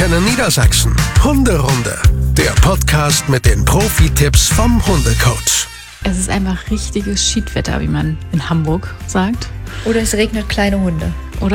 Antenne Niedersachsen. Hunderunde, der Podcast mit den Profi-Tipps vom Hundecoach. Es ist einfach richtiges Schiedwetter, wie man in Hamburg sagt. Oder es regnet kleine Hunde.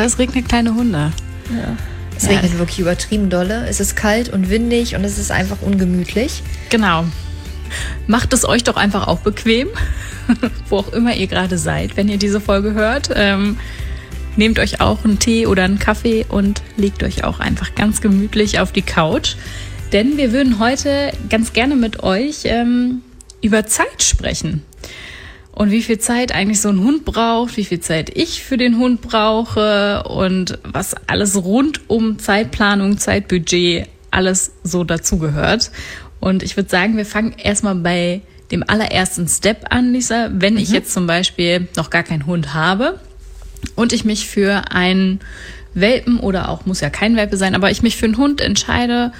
Ja. Es regnet wirklich übertrieben dolle. Es ist kalt und windig und es ist einfach ungemütlich. Genau. Macht es euch doch einfach auch bequem, wo auch immer ihr gerade seid, wenn ihr diese Folge hört. Nehmt euch auch einen Tee oder einen Kaffee und legt euch auch einfach ganz gemütlich auf die Couch. Denn wir würden heute ganz gerne mit euch über Zeit sprechen. Und wie viel Zeit eigentlich so ein Hund braucht, wie viel Zeit ich für den Hund brauche und was alles rund um Zeitplanung, Zeitbudget, alles so dazugehört. Und ich würde sagen, wir fangen erstmal bei dem allerersten Step an, Lisa. Wenn ich jetzt zum Beispiel noch gar keinen Hund habe und ich mich für einen Welpen oder auch, muss ja kein Welpe sein, aber ich mich für einen Hund entscheide,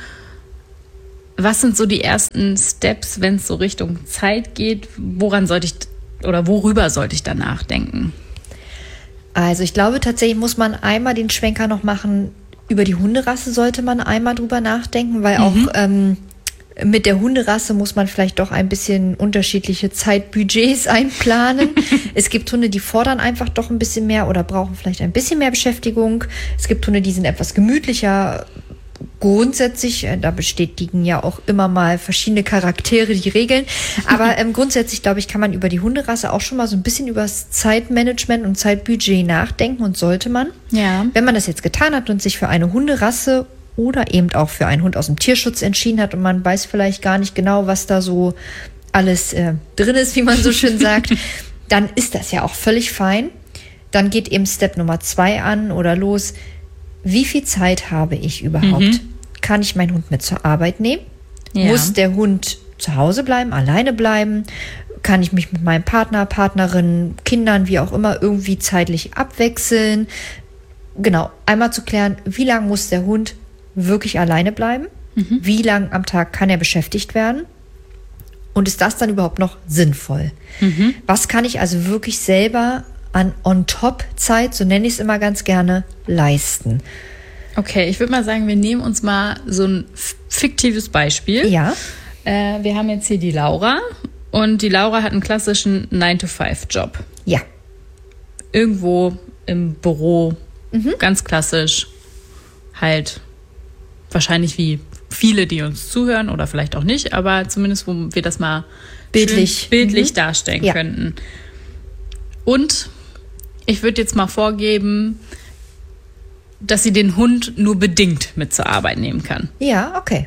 was sind so die ersten Steps, wenn es so Richtung Zeit geht? Worüber sollte ich da nachdenken? Also ich glaube, tatsächlich muss man einmal den Schwenker noch machen. Über die Hunderasse sollte man einmal drüber nachdenken, weil auch mit der Hunderasse muss man vielleicht doch ein bisschen unterschiedliche Zeitbudgets einplanen. Es gibt Hunde, die fordern einfach doch ein bisschen mehr oder brauchen vielleicht ein bisschen mehr Beschäftigung. Es gibt Hunde, die sind etwas gemütlicher. Grundsätzlich, da bestätigen ja auch immer mal verschiedene Charaktere die Regeln, aber grundsätzlich, glaube ich, kann man über die Hunderasse auch schon mal so ein bisschen über das Zeitmanagement und Zeitbudget nachdenken und sollte man. Ja. Wenn man das jetzt getan hat und sich für eine Hunderasse oder eben auch für einen Hund aus dem Tierschutz entschieden hat und man weiß vielleicht gar nicht genau, was da so alles drin ist, wie man so schön sagt, dann ist das ja auch völlig fein. Dann geht eben Step Nummer 2 an oder los. Wie viel Zeit habe ich überhaupt? Kann ich meinen Hund mit zur Arbeit nehmen? Ja. Muss der Hund zu Hause bleiben, alleine bleiben? Kann ich mich mit meinem Partner, Partnerin, Kindern, wie auch immer, irgendwie zeitlich abwechseln? Genau, einmal zu klären, wie lange muss der Hund wirklich alleine bleiben? Wie lange am Tag kann er beschäftigt werden? Und ist das dann überhaupt noch sinnvoll? Was kann ich also wirklich selber an On-Top-Zeit, so nenne ich es immer ganz gerne, leisten? Okay, ich würde mal sagen, wir nehmen uns mal so ein fiktives Beispiel. Ja. Wir haben jetzt hier die Laura und die Laura hat einen klassischen 9-to-5-Job. Ja. Irgendwo im Büro, ganz klassisch, halt wahrscheinlich wie viele, die uns zuhören oder vielleicht auch nicht, aber zumindest, wo wir das mal bildlich darstellen könnten. Und ich würde jetzt mal vorgeben, dass sie den Hund nur bedingt mit zur Arbeit nehmen kann. Ja, okay.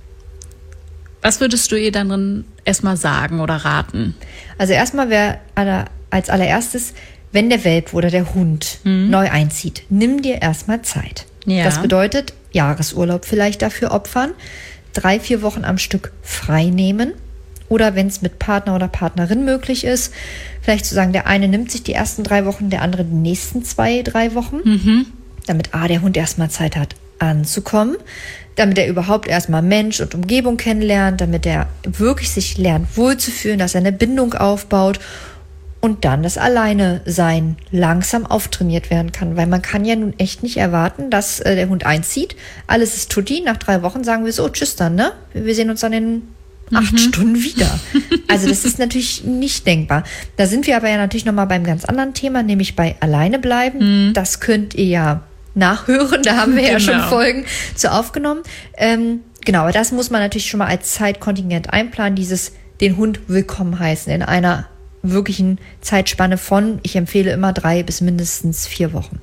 Was würdest du ihr dann erstmal sagen oder raten? Also erstmal wäre als allererstes, wenn der Welpe oder der Hund neu einzieht, nimm dir erstmal Zeit. Ja. Das bedeutet, Jahresurlaub vielleicht dafür opfern, 3-4 Wochen am Stück frei nehmen. Oder wenn es mit Partner oder Partnerin möglich ist, vielleicht zu sagen, der eine nimmt sich die ersten 3 Wochen, der andere die nächsten 2-3 Wochen, damit der Hund erstmal Zeit hat anzukommen, damit er überhaupt erstmal Mensch und Umgebung kennenlernt, damit er wirklich sich lernt wohlzufühlen, dass er eine Bindung aufbaut und dann das Alleine-Sein langsam auftrainiert werden kann, weil man kann ja nun echt nicht erwarten, dass der Hund einzieht, alles ist tutti, nach 3 Wochen sagen wir so, tschüss dann, ne? Wir sehen uns dann in 8 Stunden wieder. Also das ist natürlich nicht denkbar. Da sind wir aber ja natürlich nochmal beim ganz anderen Thema, nämlich bei alleine bleiben. Das könnt ihr ja nachhören, da haben wir ja schon Folgen zu aufgenommen. Genau, aber das muss man natürlich schon mal als Zeitkontingent einplanen, den Hund willkommen heißen in einer wirklichen Zeitspanne von, ich empfehle immer 3 bis mindestens 4 Wochen.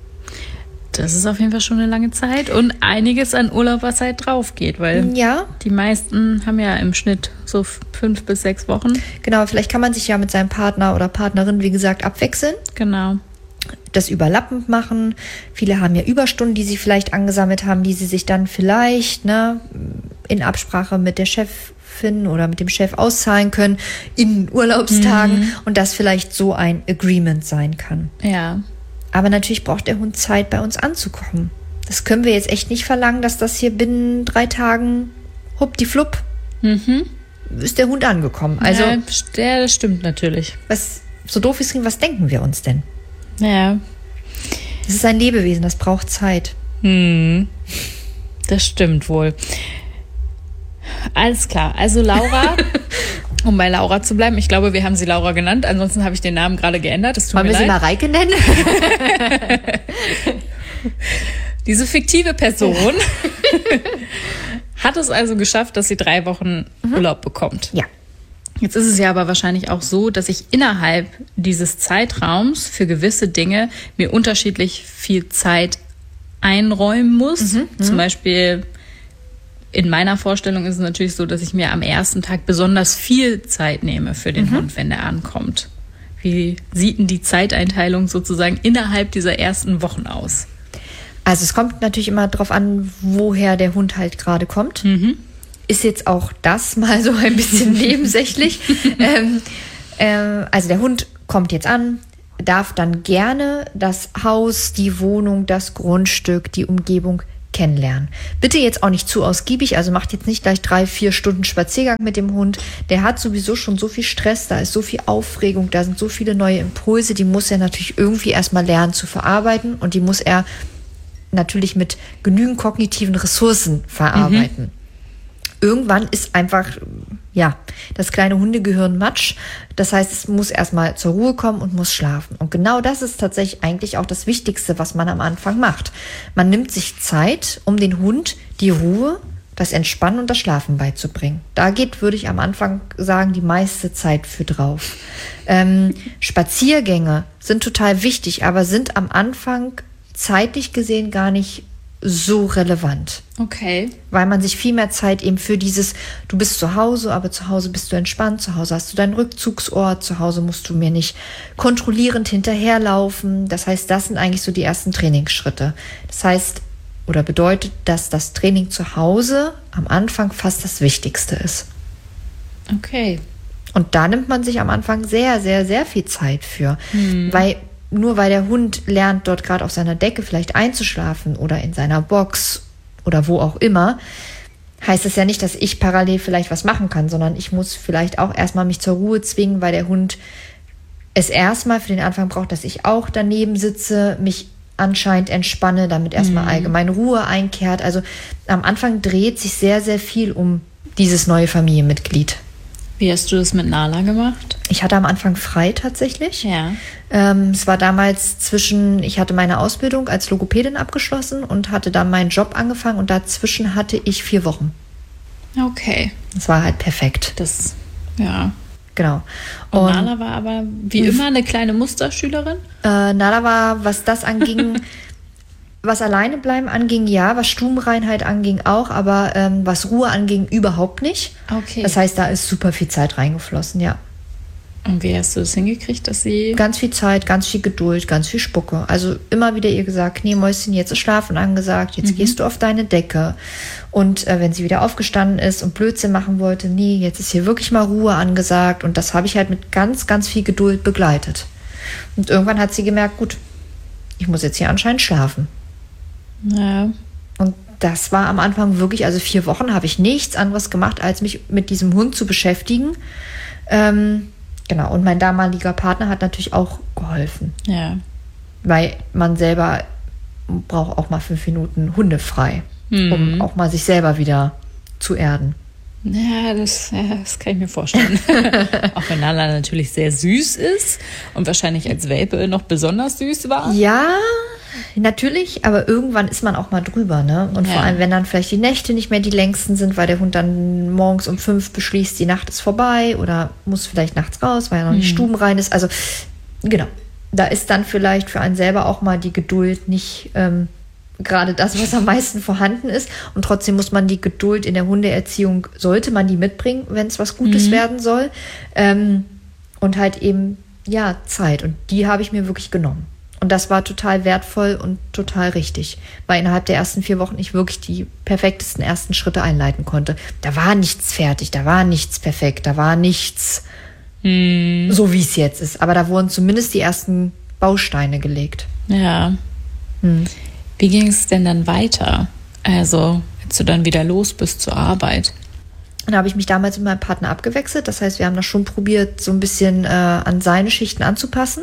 Das ist auf jeden Fall schon eine lange Zeit und einiges an Urlaub, was halt drauf geht, weil die meisten haben ja im Schnitt so 5 bis 6 Wochen. Genau, vielleicht kann man sich ja mit seinem Partner oder Partnerin, wie gesagt, abwechseln. Genau. Das überlappend machen. Viele haben ja Überstunden, die sie vielleicht angesammelt haben, die sie sich dann vielleicht in Absprache mit der Chefin oder mit dem Chef auszahlen können in Urlaubstagen und das vielleicht so ein Agreement sein kann. Ja. Aber natürlich braucht der Hund Zeit, bei uns anzukommen. Das können wir jetzt echt nicht verlangen, dass das hier binnen 3 Tagen huppdiwupp ist der Hund angekommen. Also, ja, das stimmt natürlich. So doof ist, was denken wir uns denn? Ja. Das ist ein Lebewesen, das braucht Zeit. Das stimmt wohl. Alles klar. Also Laura, um bei Laura zu bleiben, ich glaube, wir haben sie Laura genannt, ansonsten habe ich den Namen gerade geändert. Es tut mir leid. Wollen wir sie Mareike nennen? Diese fiktive Person hat es also geschafft, dass sie 3 Wochen Urlaub bekommt. Ja. Jetzt ist es ja aber wahrscheinlich auch so, dass ich innerhalb dieses Zeitraums für gewisse Dinge mir unterschiedlich viel Zeit einräumen muss. Zum Beispiel in meiner Vorstellung ist es natürlich so, dass ich mir am ersten Tag besonders viel Zeit nehme für den Hund, wenn der ankommt. Wie sieht denn die Zeiteinteilung sozusagen innerhalb dieser ersten Wochen aus? Also es kommt natürlich immer darauf an, woher der Hund halt gerade kommt. Ist jetzt auch das mal so ein bisschen nebensächlich. Also der Hund kommt jetzt an, darf dann gerne das Haus, die Wohnung, das Grundstück, die Umgebung kennenlernen. Bitte jetzt auch nicht zu ausgiebig, also macht jetzt nicht gleich 3-4 Stunden Spaziergang mit dem Hund. Der hat sowieso schon so viel Stress, da ist so viel Aufregung, da sind so viele neue Impulse, die muss er natürlich irgendwie erstmal lernen zu verarbeiten und die muss er natürlich mit genügend kognitiven Ressourcen verarbeiten. Irgendwann ist einfach, das kleine Hundegehirn Matsch. Das heißt, es muss erstmal zur Ruhe kommen und muss schlafen. Und genau das ist tatsächlich eigentlich auch das Wichtigste, was man am Anfang macht. Man nimmt sich Zeit, um den Hund die Ruhe, das Entspannen und das Schlafen beizubringen. Da geht, würde ich am Anfang sagen, die meiste Zeit für drauf. Spaziergänge sind total wichtig, aber sind am Anfang zeitlich gesehen gar nicht so relevant. Okay. Weil man sich viel mehr Zeit eben für dieses, du bist zu Hause, aber zu Hause bist du entspannt, zu Hause hast du deinen Rückzugsort, zu Hause musst du mir nicht kontrollierend hinterherlaufen. Das heißt, das sind eigentlich so die ersten Trainingsschritte. Das heißt, oder bedeutet, dass das Training zu Hause am Anfang fast das Wichtigste ist. Okay. Und da nimmt man sich am Anfang sehr, sehr, sehr viel Zeit für. Weil nur weil der Hund lernt, dort gerade auf seiner Decke vielleicht einzuschlafen oder in seiner Box oder wo auch immer, heißt es ja nicht, dass ich parallel vielleicht was machen kann, sondern ich muss vielleicht auch erstmal mich zur Ruhe zwingen, weil der Hund es erstmal für den Anfang braucht, dass ich auch daneben sitze, mich anscheinend entspanne, damit erstmal allgemein Ruhe einkehrt. Also am Anfang dreht sich sehr, sehr viel um dieses neue Familienmitglied. Wie hast du das mit Nala gemacht? Ich hatte am Anfang frei tatsächlich. Ja. Es war damals ich hatte meine Ausbildung als Logopädin abgeschlossen und hatte dann meinen Job angefangen und dazwischen hatte ich 4 Wochen. Okay. Das war halt perfekt. Ja. Genau. Und Nala war aber wie immer eine kleine Musterschülerin? Nala war, was das anging, was alleine bleiben anging, ja, was Stubenreinheit anging auch, aber was Ruhe anging, überhaupt nicht. Okay. Das heißt, da ist super viel Zeit reingeflossen, ja. Und wie hast du das hingekriegt, dass sie... Ganz viel Zeit, ganz viel Geduld, ganz viel Spucke. Also immer wieder ihr gesagt, nee, Mäuschen, jetzt ist Schlafen angesagt, jetzt gehst du auf deine Decke. Und wenn sie wieder aufgestanden ist und Blödsinn machen wollte, nee, jetzt ist hier wirklich mal Ruhe angesagt. Und das habe ich halt mit ganz, ganz viel Geduld begleitet. Und irgendwann hat sie gemerkt, gut, ich muss jetzt hier anscheinend schlafen. Ja. Und das war am Anfang wirklich, also 4 Wochen habe ich nichts anderes gemacht, als mich mit diesem Hund zu beschäftigen. Genau, und mein damaliger Partner hat natürlich auch geholfen. Ja. Weil man selber braucht auch mal 5 Minuten hundefrei, um auch mal sich selber wieder zu erden. Ja, das kann ich mir vorstellen. Auch wenn Nala natürlich sehr süß ist und wahrscheinlich als Welpe noch besonders süß war. Ja, natürlich, aber irgendwann ist man auch mal drüber, ne? Und vor allem, wenn dann vielleicht die Nächte nicht mehr die längsten sind, weil der Hund dann morgens um 5 beschließt, die Nacht ist vorbei oder muss vielleicht nachts raus, weil er noch nicht stubenrein ist. Also, genau. Da ist dann vielleicht für einen selber auch mal die Geduld nicht gerade das, was am meisten vorhanden ist. Und trotzdem muss man die Geduld in der Hundeerziehung, sollte man die mitbringen, wenn es was Gutes werden soll. Und halt eben, ja, Zeit. Und die habe ich mir wirklich genommen. Und das war total wertvoll und total richtig, weil innerhalb der ersten 4 Wochen ich wirklich die perfektesten ersten Schritte einleiten konnte. Da war nichts fertig, da war nichts perfekt, da war nichts so, wie es jetzt ist. Aber da wurden zumindest die ersten Bausteine gelegt. Ja. Wie ging es denn dann weiter? Also, als du dann wieder los bist zur Arbeit? Dann habe ich mich damals mit meinem Partner abgewechselt. Das heißt, wir haben das schon probiert, so ein bisschen an seine Schichten anzupassen.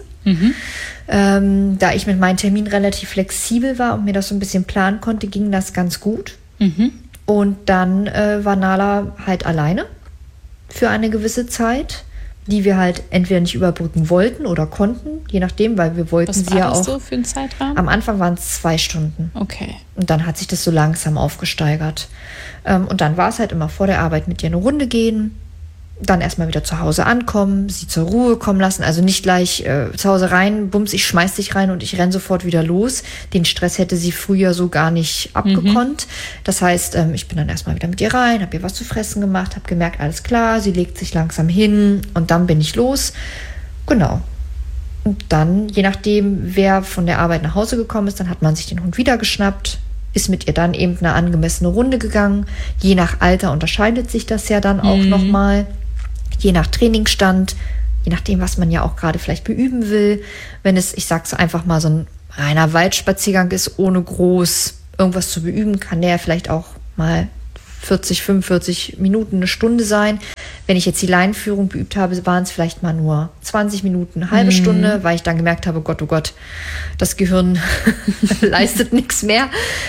Da ich mit meinen Terminen relativ flexibel war und mir das so ein bisschen planen konnte, ging das ganz gut. Und dann war Nala halt alleine für eine gewisse Zeit, die wir halt entweder nicht überbrücken wollten oder konnten, je nachdem, weil wir wollten sie ja auch. Was war das so für einen Zeitraum? Am Anfang waren es 2 Stunden. Okay. Und dann hat sich das so langsam aufgesteigert. Und dann war es halt immer vor der Arbeit mit ihr eine Runde gehen, dann erstmal wieder zu Hause ankommen, sie zur Ruhe kommen lassen, also nicht gleich zu Hause rein, bums, ich schmeiß dich rein und ich renn sofort wieder los. Den Stress hätte sie früher so gar nicht abgekonnt. Das heißt, ich bin dann erstmal wieder mit ihr rein, habe ihr was zu fressen gemacht, habe gemerkt, alles klar, sie legt sich langsam hin und dann bin ich los. Genau. Und dann, je nachdem, wer von der Arbeit nach Hause gekommen ist, dann hat man sich den Hund wieder geschnappt, ist mit ihr dann eben eine angemessene Runde gegangen. Je nach Alter unterscheidet sich das ja dann auch nochmal. Je nach Trainingsstand, je nachdem, was man ja auch gerade vielleicht beüben will. Wenn es, ich sag's einfach mal, so ein reiner Waldspaziergang ist, ohne groß irgendwas zu beüben, kann der vielleicht auch mal 40, 45 Minuten, eine Stunde sein. Wenn ich jetzt die Leinenführung beübt habe, waren es vielleicht mal nur 20 Minuten, eine halbe Stunde, weil ich dann gemerkt habe, oh Gott, das Gehirn leistet nichts mehr.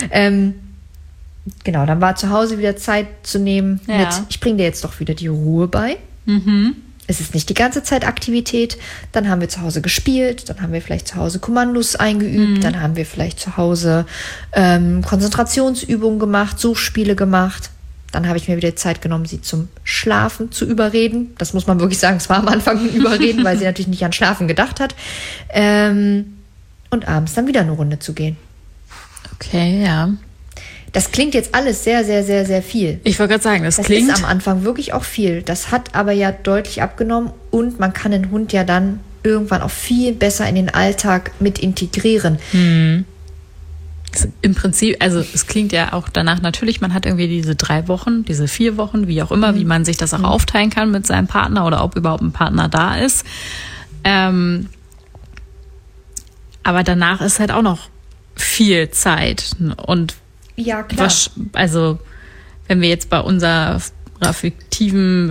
Genau, dann war zu Hause wieder Zeit zu nehmen mit, ich bringe dir jetzt doch wieder die Ruhe bei. Es ist nicht die ganze Zeit Aktivität. Dann haben wir zu Hause gespielt, dann haben wir vielleicht zu Hause Kommandos eingeübt, dann haben wir vielleicht zu Hause Konzentrationsübungen gemacht, Suchspiele gemacht. Dann habe ich mir wieder Zeit genommen, sie zum Schlafen zu überreden. Das muss man wirklich sagen, es war am Anfang ein Überreden, weil sie natürlich nicht an Schlafen gedacht hat. Und abends dann wieder eine Runde zu gehen. Okay, ja. Das klingt jetzt alles sehr, sehr, sehr, sehr viel. Ich wollte gerade sagen, das klingt... Das ist am Anfang wirklich auch viel. Das hat aber ja deutlich abgenommen und man kann den Hund ja dann irgendwann auch viel besser in den Alltag mit integrieren. Im Prinzip, also es klingt ja auch danach natürlich, man hat irgendwie diese 3 Wochen, diese 4 Wochen, wie auch immer, wie man sich das auch aufteilen kann mit seinem Partner oder ob überhaupt ein Partner da ist. Aber danach ist halt auch noch viel Zeit und ja, klar. Also wenn wir jetzt bei unserer fiktiven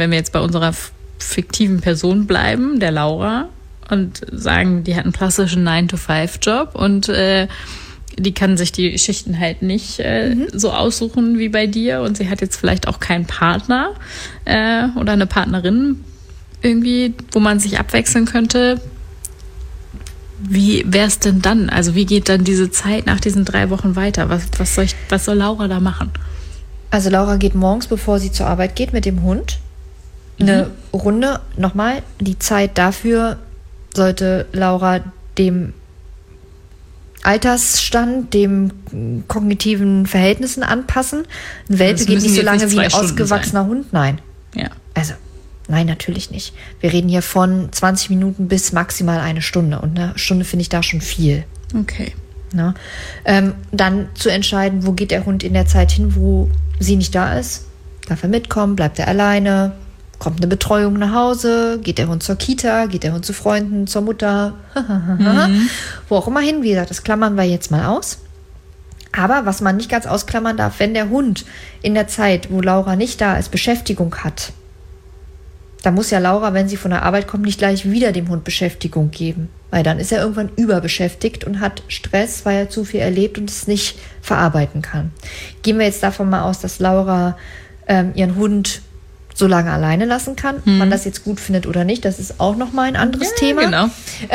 Person bleiben, der Laura, und sagen, die hat einen klassischen 9-to-5-Job und die kann sich die Schichten halt nicht so aussuchen wie bei dir und sie hat jetzt vielleicht auch keinen Partner oder eine Partnerin irgendwie, wo man sich abwechseln könnte. Wie wäre es denn dann? Also wie geht dann diese Zeit nach diesen 3 Wochen weiter? Was soll Laura da machen? Also Laura geht morgens, bevor sie zur Arbeit geht, mit dem Hund eine Runde. Nochmal, die Zeit dafür sollte Laura dem Altersstand, dem kognitiven Verhältnissen anpassen. Ein Welpe geht nicht so lange wie ein ausgewachsener Hund. Nein. Ja. Also, nein, natürlich nicht. Wir reden hier von 20 Minuten bis maximal 1 Stunde. Und eine Stunde finde ich da schon viel. Okay. Na? Dann zu entscheiden, wo geht der Hund in der Zeit hin, wo sie nicht da ist. Darf er mitkommen? Bleibt er alleine? Kommt eine Betreuung nach Hause? Geht der Hund zur Kita? Geht der Hund zu Freunden, zur Mutter? Wo auch immer hin. Wie gesagt, das klammern wir jetzt mal aus. Aber was man nicht ganz ausklammern darf, wenn der Hund in der Zeit, wo Laura nicht da ist, Beschäftigung hat, da muss ja Laura, wenn sie von der Arbeit kommt, nicht gleich wieder dem Hund Beschäftigung geben. Weil dann ist er irgendwann überbeschäftigt und hat Stress, weil er zu viel erlebt und es nicht verarbeiten kann. Gehen wir jetzt davon mal aus, dass Laura ihren Hund so lange alleine lassen kann. Ob man das jetzt gut findet oder nicht, das ist auch nochmal ein anderes Thema. Genau.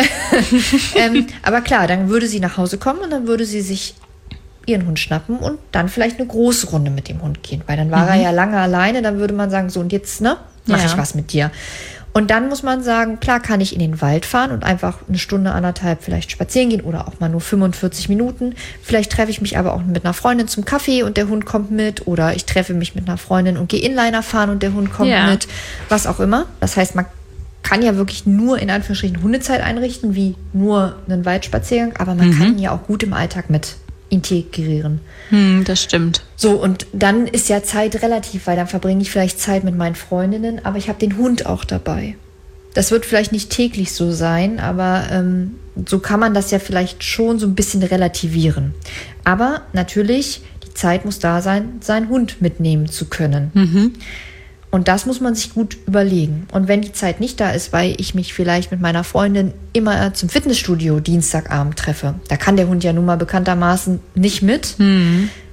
Aber klar, dann würde sie nach Hause kommen und dann würde sie sich ihren Hund schnappen und dann vielleicht eine große Runde mit dem Hund gehen. Weil dann war er ja lange alleine, dann würde man sagen, so und jetzt, mache ich was mit dir. Und dann muss man sagen, klar kann ich in den Wald fahren und einfach 1 Stunde, 1,5 vielleicht spazieren gehen oder auch mal nur 45 Minuten. Vielleicht treffe ich mich aber auch mit einer Freundin zum Kaffee und der Hund kommt mit. Oder ich treffe mich mit einer Freundin und gehe Inliner fahren und der Hund kommt mit. Was auch immer. Das heißt, man kann ja wirklich nur in Anführungsstrichen Hundezeit einrichten, wie nur einen Waldspaziergang. Aber man kann ihn ja auch gut im Alltag mit integrieren. Das stimmt. So, und dann ist ja Zeit relativ, weil dann verbringe ich vielleicht Zeit mit meinen Freundinnen, aber ich habe den Hund auch dabei. Das wird vielleicht nicht täglich so sein, aber so kann man das ja vielleicht schon so ein bisschen relativieren. Aber natürlich, die Zeit muss da sein, seinen Hund mitnehmen zu können. Und das muss man sich gut überlegen. Und wenn die Zeit nicht da ist, weil ich mich vielleicht mit meiner Freundin immer zum Fitnessstudio Dienstagabend treffe, da kann der Hund ja nun mal bekanntermaßen nicht mit,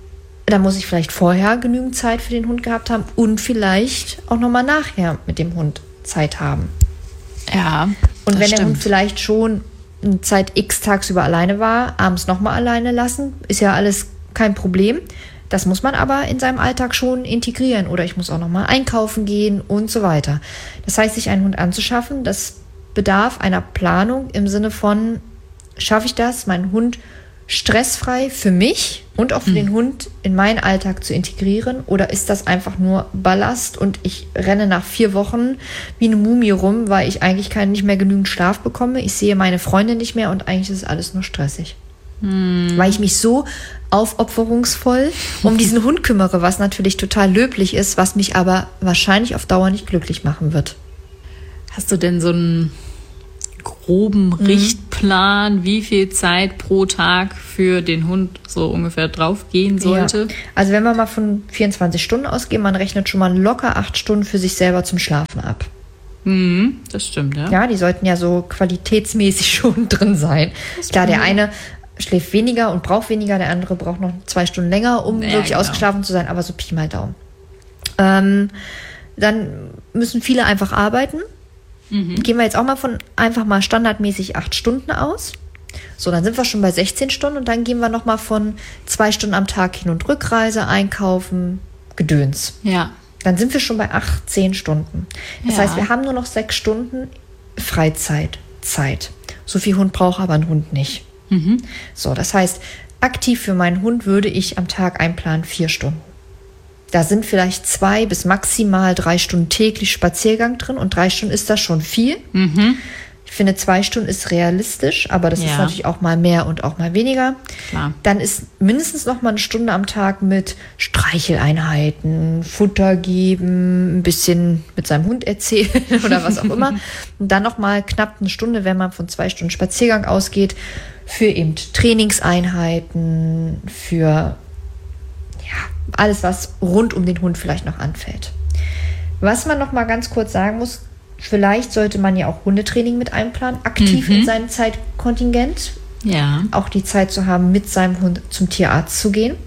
dann muss ich vielleicht vorher genügend Zeit für den Hund gehabt haben und vielleicht auch nochmal nachher mit dem Hund Zeit haben. Ja. Und wenn der Hund vielleicht schon eine Zeit X tagsüber alleine war, abends nochmal alleine lassen, ist ja alles kein Problem. Das muss man aber in seinem Alltag schon integrieren. Oder ich muss auch nochmal einkaufen gehen und so weiter. Das heißt, sich einen Hund anzuschaffen, das bedarf einer Planung im Sinne von, schaffe ich das, meinen Hund stressfrei für mich und auch für den Hund in meinen Alltag zu integrieren? Oder ist das einfach nur Ballast und ich renne nach 4 Wochen wie eine Mumie rum, weil ich eigentlich nicht mehr genügend Schlaf bekomme? Ich sehe meine Freunde nicht mehr und eigentlich ist alles nur stressig. Weil ich mich so aufopferungsvoll um diesen Hund kümmere, was natürlich total löblich ist, was mich aber wahrscheinlich auf Dauer nicht glücklich machen wird. Hast du denn so einen groben Richtplan, wie viel Zeit pro Tag für den Hund so ungefähr drauf gehen sollte? Ja. Also wenn wir mal von 24 Stunden ausgehen, man rechnet schon mal locker 8 Stunden für sich selber zum Schlafen ab. Das stimmt, ja. Ja, die sollten ja so qualitätsmäßig schon drin sein. Klar, der eine schläft weniger und braucht weniger, der andere braucht noch 2 Stunden länger, um wirklich ausgeschlafen zu sein, aber so Pi mal Daumen. Dann müssen viele einfach arbeiten. Gehen wir jetzt auch mal von einfach mal standardmäßig 8 Stunden aus. So, dann sind wir schon bei 16 Stunden und dann gehen wir nochmal von 2 Stunden am Tag Hin- und Rückreise, Einkaufen, Gedöns. Ja. Dann sind wir schon bei 18 Stunden. Das heißt, wir haben nur noch 6 Stunden Freizeit. So viel Hund braucht aber ein Hund nicht. So, das heißt, aktiv für meinen Hund würde ich am Tag einplanen 4 Stunden. Da sind vielleicht 2 bis maximal 3 Stunden täglich Spaziergang drin und 3 Stunden ist das schon viel. Ich finde 2 Stunden ist realistisch, aber das ist natürlich auch mal mehr und auch mal weniger. Klar. Dann ist mindestens noch mal eine Stunde am Tag mit Streicheleinheiten, Futter geben, ein bisschen mit seinem Hund erzählen oder was auch immer. Und dann noch mal knapp eine Stunde, wenn man von 2 Stunden Spaziergang ausgeht, für eben Trainingseinheiten, für alles, was rund um den Hund vielleicht noch anfällt. Was man noch mal ganz kurz sagen muss, vielleicht sollte man ja auch Hundetraining mit einplanen, aktiv in seinem Zeitkontingent. Ja. Auch die Zeit zu haben, mit seinem Hund zum Tierarzt zu gehen.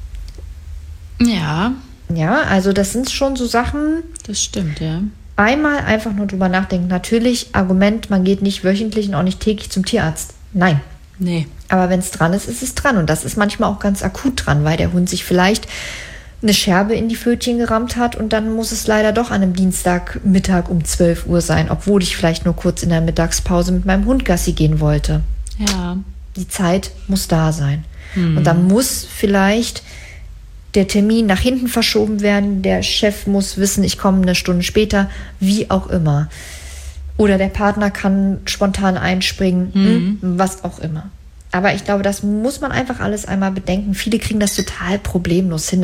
Ja. Ja, also das sind schon so Sachen. Das stimmt, ja. Einmal einfach nur drüber nachdenken. Natürlich, Argument, man geht nicht wöchentlich und auch nicht täglich zum Tierarzt. Nein. Nee. Aber wenn es dran ist, ist es dran. Und das ist manchmal auch ganz akut dran, weil der Hund sich vielleicht eine Scherbe in die Pfötchen gerammt hat und dann muss es leider doch an einem Dienstagmittag um 12 Uhr sein, obwohl ich vielleicht nur kurz in der Mittagspause mit meinem Hund Gassi gehen wollte. Ja. Die Zeit muss da sein. Und dann muss vielleicht der Termin nach hinten verschoben werden, der Chef muss wissen, ich komme eine Stunde später, wie auch immer. Oder der Partner kann spontan einspringen, was auch immer. Aber ich glaube, das muss man einfach alles einmal bedenken. Viele kriegen das total problemlos hin.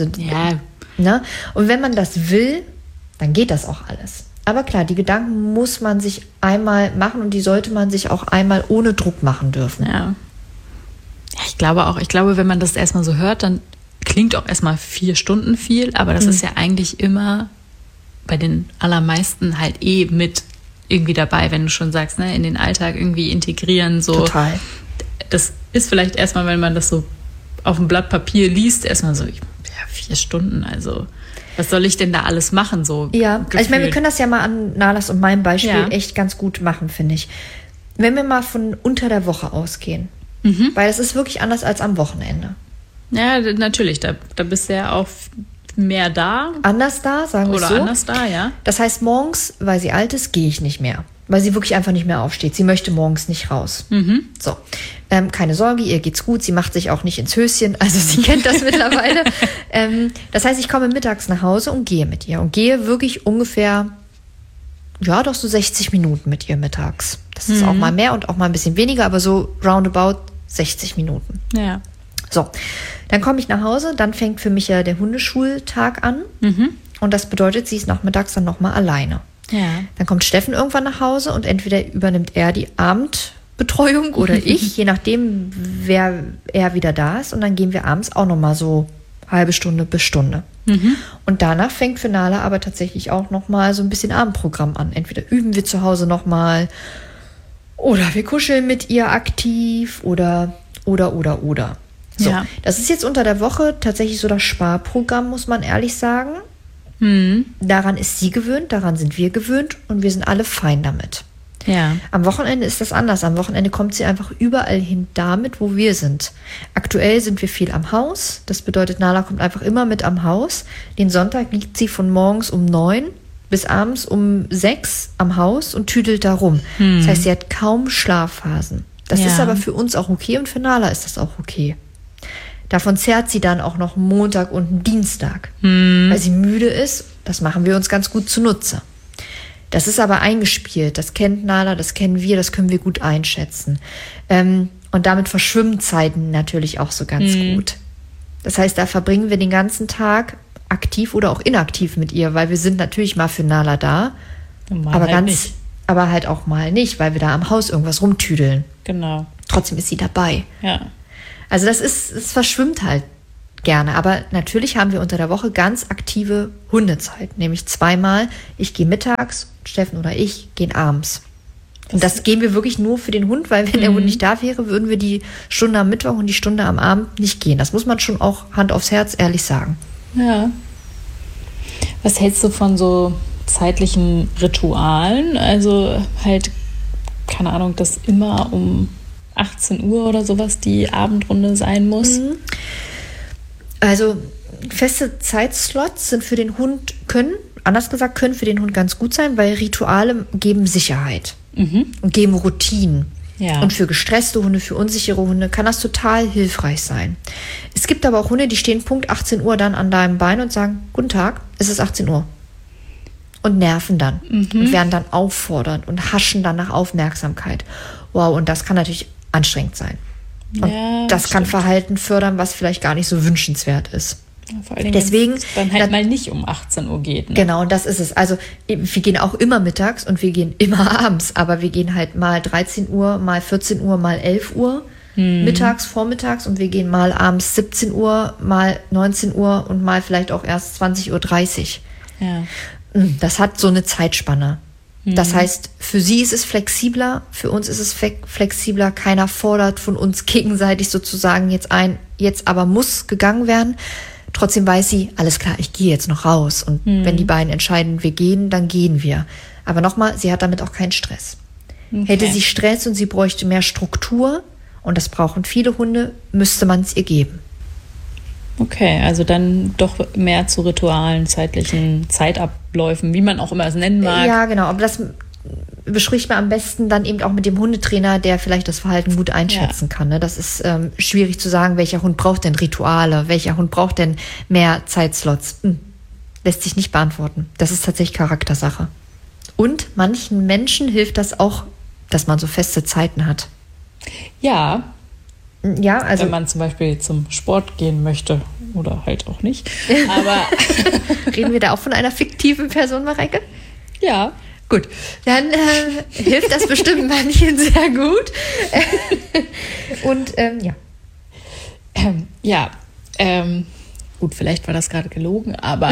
Ne? Und wenn man das will, dann geht das auch alles. Aber klar, die Gedanken muss man sich einmal machen und die sollte man sich auch einmal ohne Druck machen dürfen. Ja. Ich glaube, wenn man das erstmal so hört, dann klingt auch erstmal 4 Stunden viel, aber das ist ja eigentlich immer bei den allermeisten halt mit irgendwie dabei, wenn du schon sagst, ne, in den Alltag irgendwie integrieren, so. Total. Das ist vielleicht erstmal, wenn man das so auf dem Blatt Papier liest, erstmal so, 4 Stunden, also was soll ich denn da alles machen, so. Ja, gefühlt. also ich meine, wir können das ja mal an Nalas und meinem Beispiel echt ganz gut machen, finde ich. Wenn wir mal von unter der Woche ausgehen, weil das ist wirklich anders als am Wochenende. Ja, natürlich, da bist du ja auch mehr da. Anders da, sagen wir es so. Oder anders da, ja. Das heißt, morgens, weil sie alt ist, gehe ich nicht mehr. Weil sie wirklich einfach nicht mehr aufsteht. Sie möchte morgens nicht raus. So, keine Sorge, ihr geht's gut. Sie macht sich auch nicht ins Höschen. Also sie kennt das mittlerweile. Das heißt, ich komme mittags nach Hause und gehe mit ihr. Und gehe wirklich ungefähr, doch so 60 Minuten mit ihr mittags. Das ist auch mal mehr und auch mal ein bisschen weniger, aber so roundabout 60 Minuten. Ja. So, dann komme ich nach Hause, dann fängt für mich ja der Hundeschultag an. Und das bedeutet, sie ist nachmittags dann nochmal alleine. Ja. Dann kommt Steffen irgendwann nach Hause und entweder übernimmt er die Abendbetreuung oder ich, je nachdem, wer er wieder da ist. Und dann gehen wir abends auch nochmal so halbe Stunde bis Stunde. Und danach fängt für Nala aber tatsächlich auch nochmal so ein bisschen Abendprogramm an. Entweder üben wir zu Hause nochmal oder wir kuscheln mit ihr aktiv oder. So, Ja. das ist jetzt unter der Woche tatsächlich so das Sparprogramm, muss man ehrlich sagen. Daran ist sie gewöhnt, daran sind wir gewöhnt und wir sind alle fein damit. Ja. Am Wochenende ist das anders. Am Wochenende kommt sie einfach überall hin damit, wo wir sind. Aktuell sind wir viel am Haus. Das bedeutet, Nala kommt einfach immer mit am Haus. Den Sonntag liegt sie von morgens um 9 bis abends um 6 am Haus und tüdelt da rum. Das heißt, sie hat kaum Schlafphasen. Das Ja. ist aber für uns auch okay und für Nala ist das auch okay. Davon zehrt sie dann auch noch Montag und einen Dienstag, weil sie müde ist. Das machen wir uns ganz gut zunutze. Das ist aber eingespielt. Das kennt Nala, das kennen wir, das können wir gut einschätzen. Und damit verschwimmen Zeiten natürlich auch so ganz gut. Das heißt, da verbringen wir den ganzen Tag aktiv oder auch inaktiv mit ihr, weil wir sind natürlich mal für Nala da, Mal halt nicht. aber halt auch mal nicht, weil wir da am Haus irgendwas rumtüdeln. Genau. Trotzdem ist sie dabei. Ja. Also es verschwimmt halt gerne. Aber natürlich haben wir unter der Woche ganz aktive Hundezeit. Nämlich zweimal. Ich gehe mittags, Steffen oder ich gehen abends. Und das gehen wir wirklich nur für den Hund, weil wenn der Hund nicht da wäre, würden wir die Stunde am Mittwoch und die Stunde am Abend nicht gehen. Das muss man schon auch Hand aufs Herz ehrlich sagen. Ja. Was hältst du von so zeitlichen Ritualen? Also halt, keine Ahnung, dass immer um 18 Uhr oder sowas die Abendrunde sein muss? Also feste Zeitslots sind für den Hund können für den Hund ganz gut sein, weil Rituale geben Sicherheit und geben Routinen. Ja. Und für gestresste Hunde, für unsichere Hunde kann das total hilfreich sein. Es gibt aber auch Hunde, die stehen Punkt 18 Uhr dann an deinem Bein und sagen, guten Tag, es ist 18 Uhr. Und nerven dann und werden dann auffordernd und haschen dann nach Aufmerksamkeit. Wow, und das kann natürlich anstrengend sein. Und Ja, das kann stimmt. Verhalten fördern, was vielleicht gar nicht so wünschenswert ist. Ja, vor allen Dingen, Deswegen- wenn es dann halt mal nicht um 18 Uhr geht. Ne? Genau, und das ist es. Also wir gehen auch immer mittags und wir gehen immer abends, aber wir gehen halt mal 13 Uhr, mal 14 Uhr, mal 11 Uhr mittags, vormittags und wir gehen mal abends 17 Uhr, mal 19 Uhr und mal vielleicht auch erst 20:30 Uhr. Ja. Das hat so eine Zeitspanne. Das heißt, für sie ist es flexibler, für uns ist es flexibler. Keiner fordert von uns gegenseitig sozusagen jetzt aber muss gegangen werden. Trotzdem weiß sie, alles klar, ich gehe jetzt noch raus. Und wenn die beiden entscheiden, wir gehen, dann gehen wir. Aber nochmal, sie hat damit auch keinen Stress. Okay. Hätte sie Stress und sie bräuchte mehr Struktur, und das brauchen viele Hunde, müsste man es ihr geben. Okay, also dann doch mehr zu Ritualen, zeitlichen Zeitabläufen, wie man auch immer es nennen mag. Ja, genau. Aber das bespricht man am besten dann eben auch mit dem Hundetrainer, der vielleicht das Verhalten gut einschätzen kann. Ne? Das ist schwierig zu sagen, welcher Hund braucht denn Rituale, welcher Hund braucht denn mehr Zeitslots. Lässt sich nicht beantworten. Das ist tatsächlich Charaktersache. Und manchen Menschen hilft das auch, dass man so feste Zeiten hat. Ja, Ja, also wenn man zum Beispiel zum Sport gehen möchte oder halt auch nicht. Aber reden wir da auch von einer fiktiven Person, Mareike? ja, Gut, dann hilft das bestimmt manchen sehr gut. Und ja. Gut, vielleicht war das gerade gelogen, aber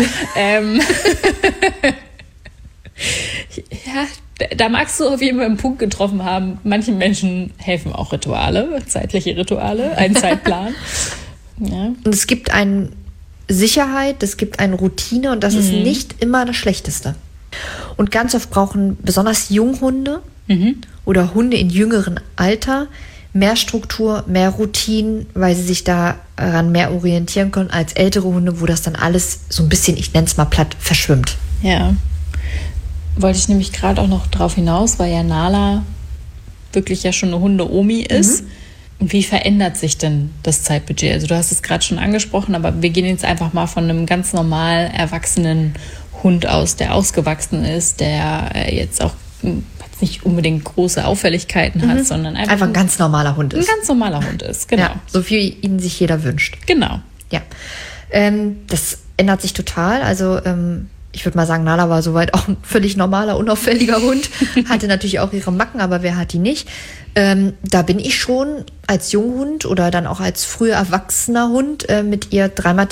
ja, da magst du auf jeden Fall einen Punkt getroffen haben. Manchen Menschen helfen auch Rituale, zeitliche Rituale, ein Zeitplan. Ja. Und es gibt eine Sicherheit, es gibt eine Routine und das ist nicht immer das Schlechteste. Und ganz oft brauchen besonders Junghunde oder Hunde in jüngerem Alter mehr Struktur, mehr Routinen, weil sie sich daran mehr orientieren können als ältere Hunde, wo das dann alles so ein bisschen, ich nenne es mal platt, verschwimmt. Ja, wollte ich nämlich gerade auch noch drauf hinaus, weil ja Nala wirklich ja schon eine Hunde-Omi ist. Wie verändert sich denn das Zeitbudget? Also du hast es gerade schon angesprochen, aber wir gehen jetzt einfach mal von einem ganz normal erwachsenen Hund aus, der ausgewachsen ist, der jetzt auch nicht unbedingt große Auffälligkeiten hat, sondern einfach ein ganz normaler Hund ein ist. ganz normaler Hund ist. Genau. Ja, so wie ihn sich jeder wünscht. Genau. Ja, das ändert sich total. Also ich würde mal sagen, Nala war soweit auch ein völlig normaler, unauffälliger Hund. Hatte natürlich auch ihre Macken, aber wer hat die nicht? Da bin ich schon als Junghund oder dann auch als früher erwachsener Hund mit ihr dreimal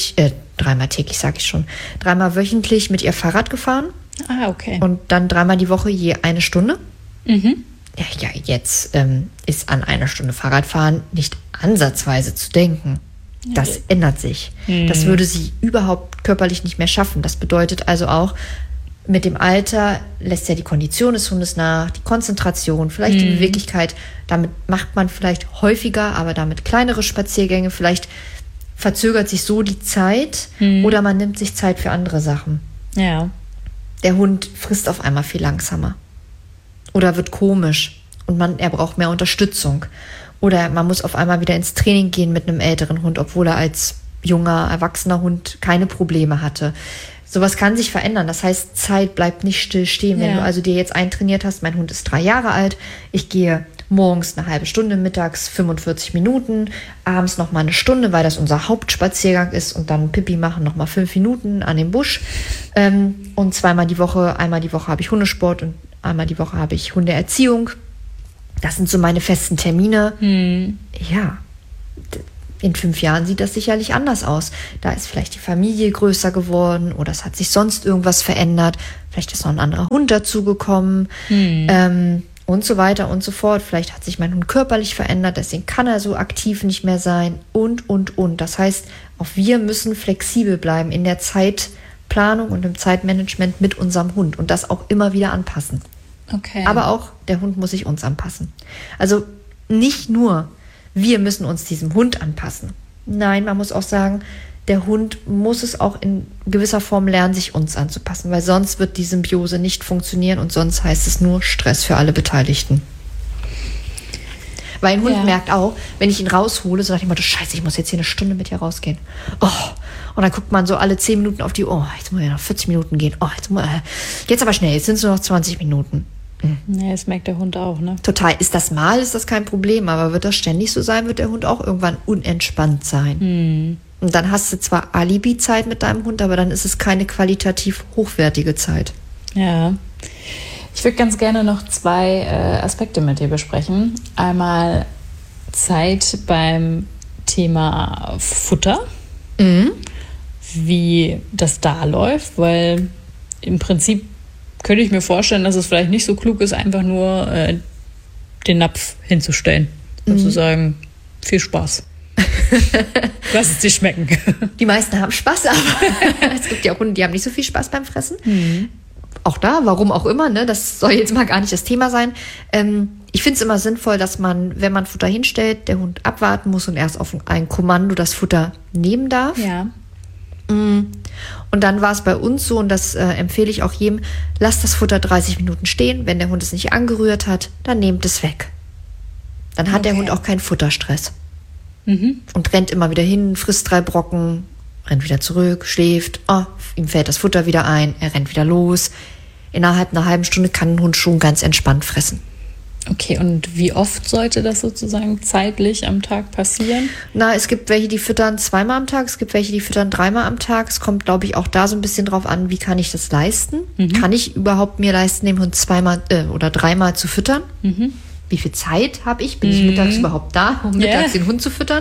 wöchentlich mit ihr Fahrrad gefahren. Ah, okay. Und dann 3-mal die Woche je 1 Stunde. Ja, jetzt ist an einer Stunde Fahrradfahren nicht ansatzweise zu denken. Das ändert sich. Das würde sie überhaupt körperlich nicht mehr schaffen. Das bedeutet also auch, mit dem Alter lässt ja die Kondition des Hundes nach, die Konzentration, vielleicht die Beweglichkeit. Damit macht man vielleicht häufiger, aber damit kleinere Spaziergänge. Vielleicht verzögert sich so die Zeit oder man nimmt sich Zeit für andere Sachen. Ja. Der Hund frisst auf einmal viel langsamer oder wird komisch und er braucht mehr Unterstützung. Oder man muss auf einmal wieder ins Training gehen mit einem älteren Hund, obwohl er als junger, erwachsener Hund keine Probleme hatte. Sowas kann sich verändern. Das heißt, Zeit bleibt nicht still stehen. Wenn du also dir jetzt eintrainiert hast, mein Hund ist 3 Jahre alt, ich gehe morgens eine halbe Stunde, mittags 45 Minuten, abends noch mal eine Stunde, weil das unser Hauptspaziergang ist und dann Pipi machen noch mal 5 Minuten an den Busch. Und einmal die Woche habe ich Hundesport und einmal die Woche habe ich Hundeerziehung. Das sind so meine festen Termine. Ja, in 5 Jahren sieht das sicherlich anders aus. Da ist vielleicht die Familie größer geworden oder es hat sich sonst irgendwas verändert. Vielleicht ist noch ein anderer Hund dazugekommen und so weiter und so fort. Vielleicht hat sich mein Hund körperlich verändert, deswegen kann er so aktiv nicht mehr sein und. Das heißt, auch wir müssen flexibel bleiben in der Zeitplanung und im Zeitmanagement mit unserem Hund und das auch immer wieder anpassen. Okay. Aber auch der Hund muss sich uns anpassen. Also nicht nur wir müssen uns diesem Hund anpassen. Nein, man muss auch sagen, der Hund muss es auch in gewisser Form lernen, sich uns anzupassen, weil sonst wird die Symbiose nicht funktionieren und sonst heißt es nur Stress für alle Beteiligten. Weil ein Hund merkt auch, wenn ich ihn raushole, so nach dem Motto, Scheiße, ich muss jetzt hier eine Stunde mit dir rausgehen. Oh, und dann guckt man so alle 10 Minuten auf die Uhr, jetzt muss ich noch 40 Minuten gehen. Oh, jetzt aber schnell, jetzt sind es nur noch 20 Minuten. Ja, das merkt der Hund auch, ne? Total. Ist das kein Problem, aber wird das ständig so sein, wird der Hund auch irgendwann unentspannt sein. Und dann hast du zwar Alibi-Zeit mit deinem Hund, aber dann ist es keine qualitativ hochwertige Zeit. Ja. Ich würde ganz gerne noch 2 Aspekte mit dir besprechen. Einmal Zeit beim Thema Futter, wie das da läuft, weil im Prinzip könnte ich mir vorstellen, dass es vielleicht nicht so klug ist, einfach nur den Napf hinzustellen und zu sagen, viel Spaß. Lass es dir schmecken. Die meisten haben Spaß, aber es gibt ja auch Hunde, die haben nicht so viel Spaß beim Fressen. Auch da, warum auch immer, ne? Das soll jetzt mal gar nicht das Thema sein. Ich finde es immer sinnvoll, dass man, wenn man Futter hinstellt, der Hund abwarten muss und erst auf ein Kommando das Futter nehmen darf. Ja. Und dann war es bei uns so, und das empfehle ich auch jedem, lasst das Futter 30 Minuten stehen. Wenn der Hund es nicht angerührt hat, dann nehmt es weg. Dann hat der Hund auch keinen Futterstress. Und rennt immer wieder hin, frisst 3 Brocken, rennt wieder zurück, schläft, ihm fällt das Futter wieder ein, er rennt wieder los. Innerhalb einer halben Stunde kann ein Hund schon ganz entspannt fressen. Okay, und wie oft sollte das sozusagen zeitlich am Tag passieren? Es gibt welche, die füttern 2-mal am Tag, es gibt welche, die füttern 3-mal am Tag. Es kommt, glaube ich, auch da so ein bisschen drauf an, wie kann ich das leisten? Kann ich überhaupt mir leisten, den Hund 2-mal oder 3-mal zu füttern? Wie viel Zeit habe ich? Bin ich mittags überhaupt da, um mittags den Hund zu füttern?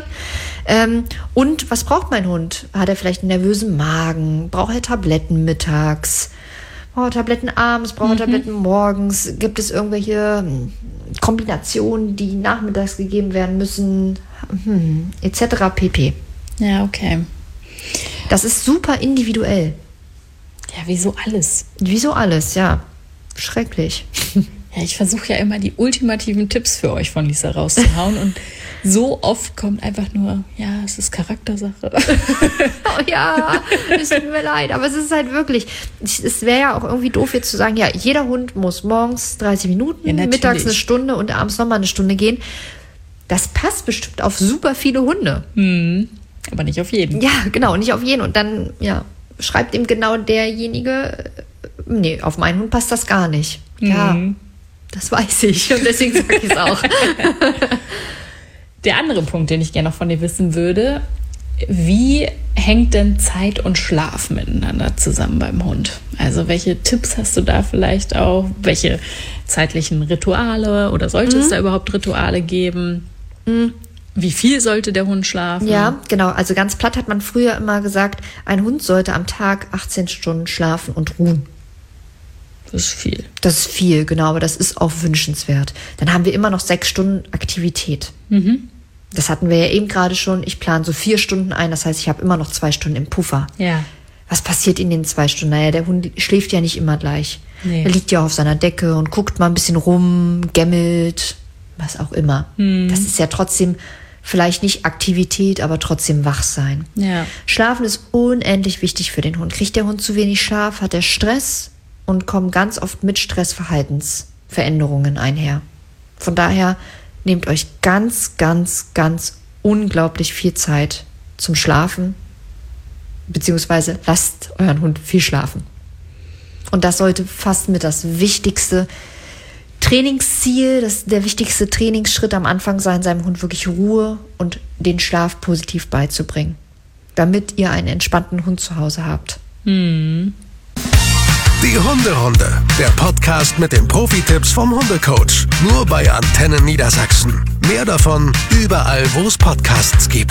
Und was braucht mein Hund? Hat er vielleicht einen nervösen Magen? Braucht er Tabletten mittags? Braucht er Tabletten abends? Braucht er Tabletten morgens? Gibt es irgendwelche Kombinationen, die nachmittags gegeben werden müssen? Etc. pp. Ja, okay. Das ist super individuell. Ja, wieso alles? Wieso alles, ja. Schrecklich. Ja, ich versuche ja immer die ultimativen Tipps für euch von Lisa rauszuhauen und so oft kommt einfach nur, ja, es ist Charaktersache. Oh ja, es tut mir leid, aber es ist halt wirklich, es wäre ja auch irgendwie doof jetzt zu sagen, ja, jeder Hund muss morgens 30 Minuten, mittags eine Stunde und abends nochmal eine Stunde gehen. Das passt bestimmt auf super viele Hunde. Aber nicht auf jeden. Ja, genau, nicht auf jeden. Und dann, ja, schreibt ihm genau derjenige, nee, auf meinen Hund passt das gar nicht. Ja, das weiß ich und deswegen sage ich es auch. Der andere Punkt, den ich gerne noch von dir wissen würde, wie hängt denn Zeit und Schlaf miteinander zusammen beim Hund? Also welche Tipps hast du da vielleicht auch? Welche zeitlichen Rituale oder sollte es da überhaupt Rituale geben? Wie viel sollte der Hund schlafen? Ja, genau. Also ganz platt hat man früher immer gesagt, ein Hund sollte am Tag 18 Stunden schlafen und ruhen. Das ist viel. Das ist viel, genau, aber das ist auch wünschenswert. Dann haben wir immer noch 6 Stunden Aktivität. Das hatten wir ja eben gerade schon. Ich plane so 4 Stunden ein, das heißt, ich habe immer noch 2 Stunden im Puffer. Ja. Was passiert in den 2 Stunden? Naja, der Hund schläft ja nicht immer gleich. Nee. Er liegt ja auf seiner Decke und guckt mal ein bisschen rum, gämmelt, was auch immer. Das ist ja trotzdem vielleicht nicht Aktivität, aber trotzdem wach sein. Ja. Schlafen ist unendlich wichtig für den Hund. Kriegt der Hund zu wenig Schlaf, hat er Stress und kommen ganz oft mit Stress Verhaltensveränderungen einher. Von daher nehmt euch ganz, ganz, ganz unglaublich viel Zeit zum Schlafen, beziehungsweise lasst euren Hund viel schlafen. Und das sollte fast mit das wichtigste Trainingsziel, der wichtigste Trainingsschritt am Anfang sein, seinem Hund wirklich Ruhe und den Schlaf positiv beizubringen, damit ihr einen entspannten Hund zu Hause habt. Die Hunderunde, der Podcast mit den Profi-Tipps vom Hundecoach. Nur bei Antennen Niedersachsen. Mehr davon überall, wo es Podcasts gibt.